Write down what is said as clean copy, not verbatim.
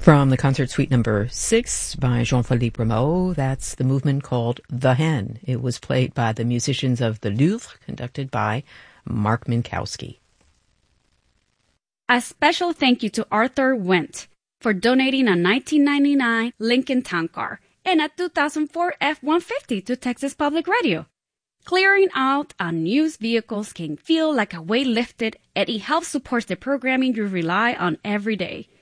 From the concert suite number 6 by Jean-Philippe Rameau, that's the movement called The Hen. It was played by the musicians of the Louvre, conducted by Mark Minkowski. A special thank you to Arthur Wendt for donating a 1999 Lincoln Town Car and a 2004 F-150 to Texas Public Radio. Clearing out unused vehicles can feel like a weight lifted, and it helps support the programming you rely on every day.